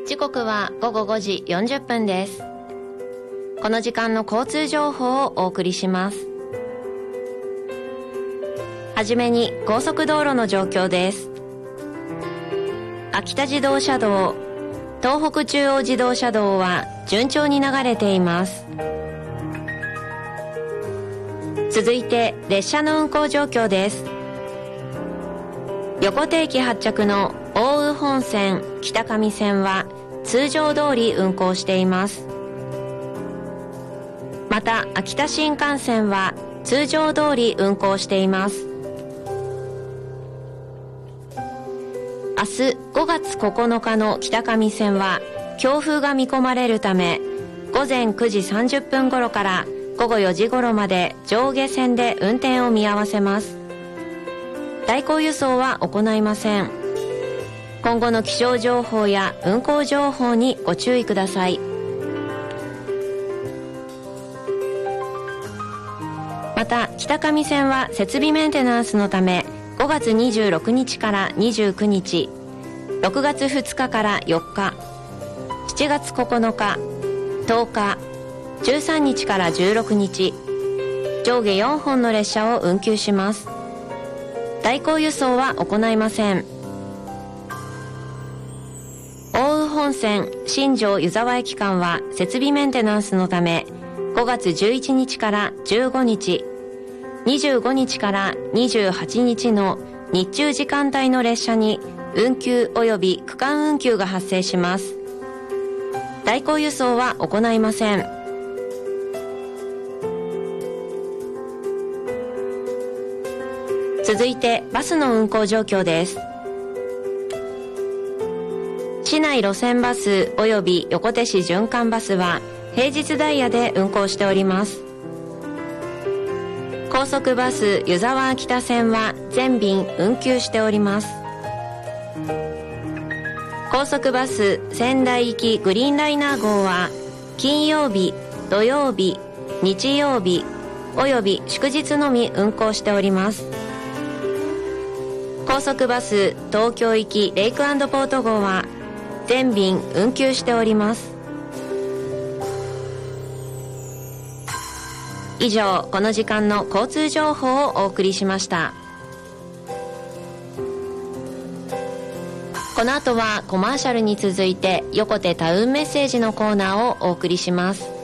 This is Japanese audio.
時刻は午後5時40分です。この時間の交通情報をお送りします。はじめに高速道路の状況です。秋田自動車道、東北中央自動車道は順調に流れています。続いて列車の運行状況です。横手駅発着の奥羽本線北上線は通常通り運行しています。また秋田新幹線は通常通り運行しています。明日5月9日の北上線は強風が見込まれるため、午前9時30分頃から午後4時頃まで上下線で運転を見合わせます。代行輸送は行いません。今後の気象情報や運行情報にご注意ください。また北上線は設備メンテナンスのため5月26日から29日、6月2日から4日、7月9日、10日、13日から16日、上下4本の列車を運休します。代行輸送は行いません。奥羽本線新庄湯沢駅間は設備メンテナンスのため5月11日から15日、25日から28日の日中時間帯の列車に運休及び区間運休が発生します。代行輸送は行いません。続いてバスの運行状況です。市内路線バス及び横手市循環バスは平日ダイヤで運行しております。高速バス湯沢秋田線は全便運休しております。高速バス仙台行きグリーンライナー号は金曜日、土曜日、日曜日及び祝日のみ運行しております。高速バス東京行きレイク&ポート号は全便運休しております。以上、この時間の交通情報をお送りしました。この後はコマーシャルに続いて横手タウンメッセージのコーナーをお送りします。